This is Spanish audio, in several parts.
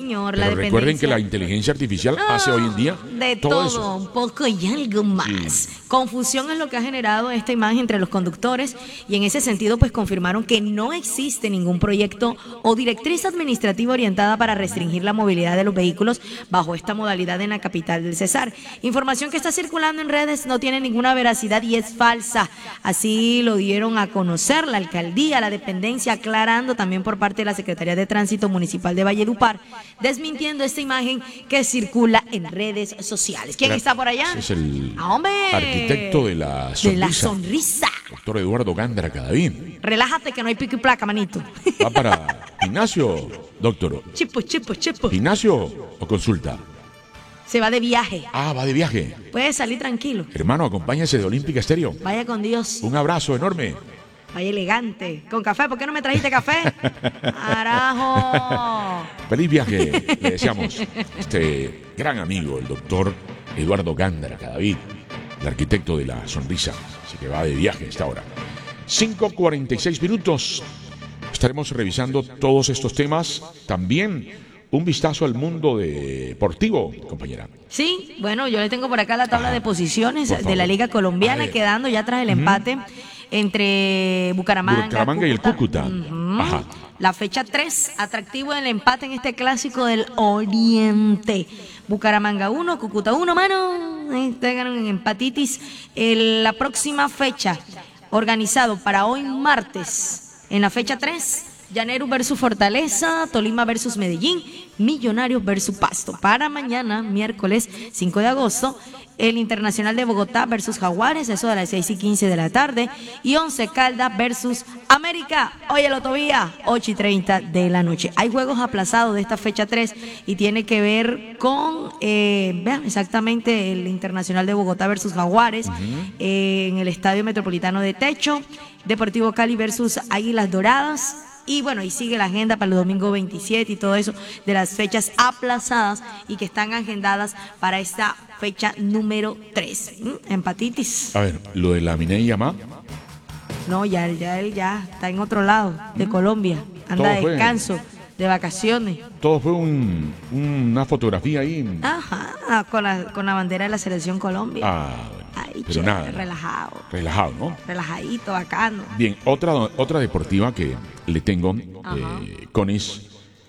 señor. Pero la dependencia. recuerden que la inteligencia artificial hace hoy en día de todo todo, eso. un poco y algo más. Sí. Confusión es lo que ha generado esta imagen entre los conductores y en ese sentido pues confirmaron que no existe ningún proyecto o directriz administrativa orientada para restringir la movilidad de los vehículos bajo esta modalidad en la capital del Cesar. Información que está circulando en redes no tiene ninguna veracidad y es falsa. Así lo dieron a conocer la alcaldía, la dependencia, aclarando también por parte de la Secretaría de Tránsito Municipal de Valledupar, desmintiendo esta imagen que circula en redes sociales. ¿Quién está por allá? Ese es el ¡Hombre! arquitecto de la sonrisa. De la sonrisa. Doctor Eduardo Gándara Cadavid. Relájate que no hay pico y placa, manito. Va para gimnasio, doctor. Chipo. ¿Gimnasio o consulta? Se va de viaje. Ah, va de viaje. Puede salir tranquilo. Hermano, acompáñese de Olímpica Estéreo. Vaya con Dios. Un abrazo enorme. Vaya elegante. Con café. ¿Por qué no me trajiste café? ¡Carajo! Feliz viaje, le deseamos este gran amigo, el doctor Eduardo Gándara Cadavid, el arquitecto de la sonrisa. Así que va de viaje a esta hora. 5:46 minutos. Estaremos revisando todos estos temas. También un vistazo al mundo deportivo, compañera. Sí, bueno, yo le tengo por acá la tabla de posiciones por de favor. la Liga Colombiana, A ver. quedando ya tras el empate entre Bucaramanga Y el Cúcuta. Ajá. La fecha 3, atractivo el empate en este clásico del Oriente. Bucaramanga 1, Cúcuta 1, mano. Tengan en empatitis. La próxima fecha, organizado para hoy martes, en la fecha 3, Llaneros versus Fortaleza, Tolima versus Medellín, Millonarios versus Pasto. Para mañana, miércoles 5 de agosto, el Internacional de Bogotá versus Jaguares, eso de las 6:15 de la tarde, y Once Caldas versus América, hoy el Otovía, 8:30 de la noche. Hay juegos aplazados de esta fecha 3 y tiene que ver con, vean exactamente, el Internacional de Bogotá versus Jaguares, en el Estadio Metropolitano de Techo, Deportivo Cali versus Águilas Doradas. Y bueno, ahí sigue la agenda para el domingo 27 y todo eso de las fechas aplazadas y que están agendadas para esta fecha número 3. Empatitis. A ver, lo de la Miney Yamá. No, ya él ya está en otro lado de Colombia. Anda de Todo fue- descanso, de vacaciones. Todo fue una fotografía ahí. Ajá, con la bandera de la Selección Colombia. Ah, bueno. Ay, Pero chévere, nada. Relajado, ¿no? relajadito, bacano. Bien, otra deportiva que le tengo, Conis,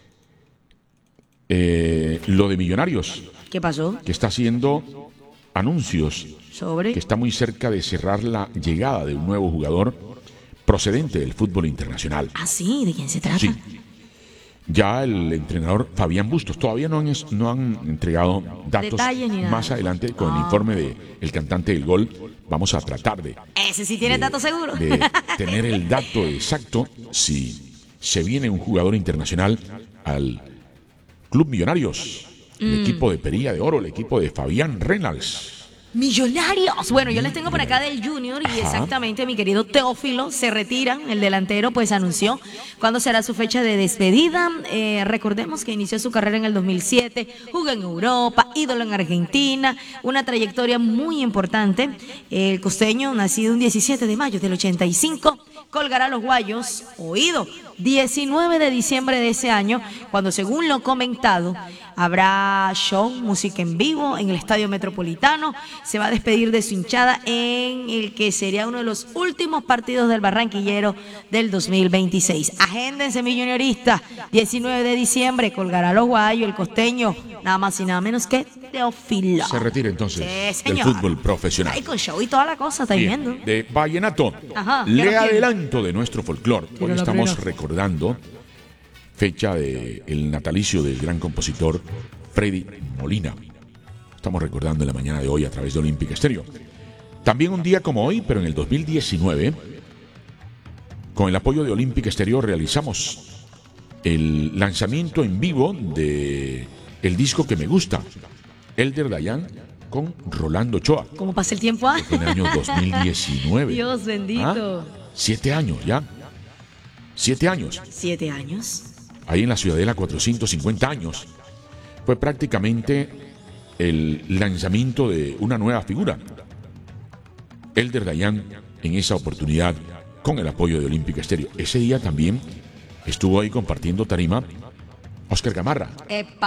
lo de Millonarios, ¿Qué pasó? que está haciendo anuncios, Sobre. que está muy cerca de cerrar la llegada de un nuevo jugador procedente del fútbol internacional. Ah, sí, ¿de quién se trata? Sí. Ya el entrenador Fabián Bustos todavía no han entregado datos. Detalles ni nada. Más adelante, con el informe del cantante del gol, vamos a tratar de Ese sí tiene datos seguros. de tener el dato exacto si se viene un jugador internacional al Club Millonarios, el equipo de Perilla de Oro, el equipo de Fabián Reynolds. Millonarios. Bueno, yo les tengo por acá del Junior y exactamente mi querido Teófilo se retira, el delantero, pues anunció cuándo será su fecha de despedida. Recordemos que inició su carrera en el 2007, jugó en Europa, ídolo en Argentina, una trayectoria muy importante. El costeño, nacido un 17 de mayo del 85, colgará los guayos, oído, 19 de diciembre de ese año, cuando según lo comentado, habrá show, música en vivo en el Estadio Metropolitano. Se va a despedir de su hinchada en el que sería uno de los últimos partidos del Barranquillero del 2026. Agéndense, mi juniorista, 19 de diciembre, colgará los guayos, el costeño, nada más y nada menos que Teófilo. Se retira entonces Sí, del señor. fútbol profesional. Ay, con show y toda la cosa, ¿estáis Bien, viendo? de vallenato. Ajá, ¿qué Le nos tiene? adelanto de nuestro folclore. Hoy Tíralo estamos primero. recordando fecha del natalicio del gran compositor Freddy Molina. Estamos recordando en la mañana de hoy a través de Olímpica Estéreo. También un día como hoy, pero en el 2019, con el apoyo de Olímpica Estéreo realizamos el lanzamiento en vivo de el disco que me gusta, Elder Dayan con Rolando Ochoa, ¿Cómo pasa el tiempo? en el año 2019. Dios bendito. 7 años ya. 7 años. 7 años. Ahí en la Ciudadela, 450 años. Fue prácticamente el lanzamiento de una nueva figura. Elder Dayan, en esa oportunidad, con el apoyo de Olímpica Estéreo. Ese día también estuvo ahí compartiendo tarima Oscar Gamarra. Epa.